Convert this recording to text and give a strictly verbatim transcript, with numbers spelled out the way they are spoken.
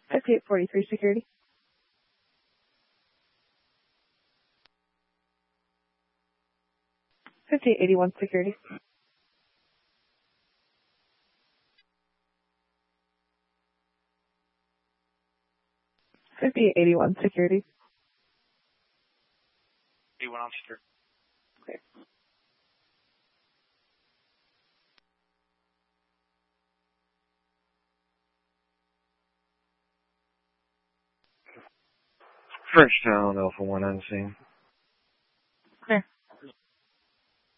fifty-eight forty-three security. fifty-eight eighty-one security. fifty-eight eighty-one security. eighty-one officer. Okay. Frenchtown, Alpha one on scene.